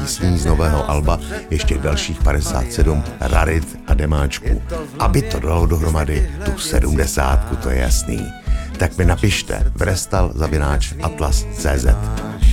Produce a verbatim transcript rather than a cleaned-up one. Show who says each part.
Speaker 1: písní z nového alba ještě dalších padesát sedm rarit a demáčků. Aby to dalo dohromady tu sedmdesátku, to je jasný. Tak mi napište vrestal zavináč atlas tečka cé zet.